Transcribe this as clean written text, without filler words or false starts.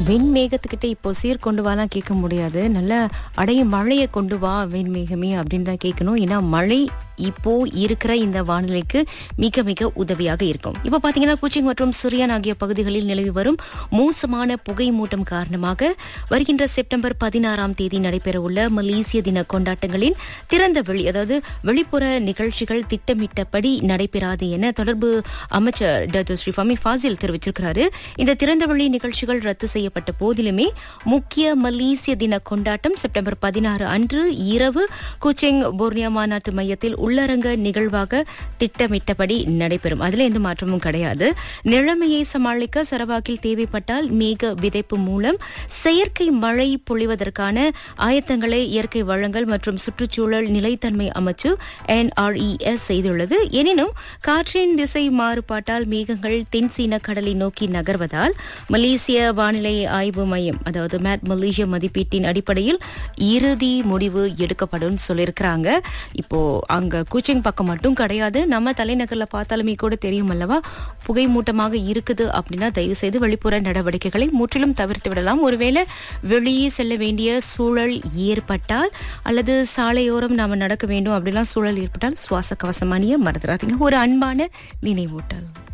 வெண்மேகத்துக்கிட்ட இப்போ சீர் கொண்டு வாலாம் கேட்க முடியாது. நல்ல அடையும் மழையை கொண்டு வா வெண்மேகமே அப்படின்னு தான் கேட்கணும். ஏன்னா மழை இப்போ இருக்கிற இந்த வானிலைக்கு மிக மிக உதவியாக இருக்கும். இப்ப பாத்தீங்கன்னா குச்சிங் மற்றும் சுரியான் ஆகிய பகுதிகளில் நிலவி வரும் மோசமான புகை மூட்டம் காரணமாக வருகின்ற செப்டம்பர் 16ஆம் தேதி நடைபெற உள்ள மலேசிய தின கொண்டாட்டங்களின் திறந்த வெளி அதாவது வெளிப்புற நிகழ்ச்சிகள் திட்டமிட்டபடி நடைபெறாது என தொடர்பு அமைச்சர் டாக்டர் ஸ்ரீ ஃபமி ஃபாசில் தெரிவிச்சிருக்கிறாரு. இந்த திறந்த வெளி நிகழ்ச்சிகள் ரத்து செய்யப்பட்ட போதிலுமே முக்கிய மலேசிய தின கொண்டாட்டம் செப்டம்பர் 16 அன்று இரவு குச்சிங் போர்னியா மாநாட்டு மையத்தில் உள்ளரங்க நிகழ்வாக திட்டமிட்டபடி நடைபெறும். அதுல எந்த மாற்றமும் கிடையாது. நிலைமையை சமாளிக்க சரவாக்கில் தேவைப்பட்டால் மேக விதைப்பு மூலம் செயற்கை மழை பொழிவதற்கான ஆயத்தங்களை இயற்கை வளங்கள் மற்றும் சுற்றுச்சூழல் நிலைத்தன்மை அமைச்சு NRES செய்துள்ளது. எனினும் காற்றின் திசை மாறுபாட்டால் மேகங்கள் தென்சீன கடலை நோக்கி நகர்வதால் மலேசிய வானிலை ஆய்வு மையம் அதாவது மேட் மலேசியா மதிப்பீட்டின் அடிப்படையில் இறுதி முடிவு எடுக்கப்படும் சொல்லியிருக்கிறாங்க. இப்போ அங்க கூச்சிங் பக்கம் மட்டும் கிடையாது, நம்ம தலைநகர்ல பார்த்தாலுமே கூட தெரியும் அல்லவா, புகை மூட்டமாக இருக்குது. அப்படின்னா தயவு செய்து வெளிப்புற நடவடிக்கைகளை முற்றிலும் தவிர்த்து விடலாம். ஒருவேளை வெளியே செல்ல வேண்டிய சூழல் ஏற்பட்டால் அல்லது சாலையோரம் நாம நடக்க வேண்டும் அப்படிலாம் சூழல் ஏற்பட்டால் சுவாச கவசம் அணிய மறந்துடாதீங்க. ஒரு அன்பான நினைவூட்டல்.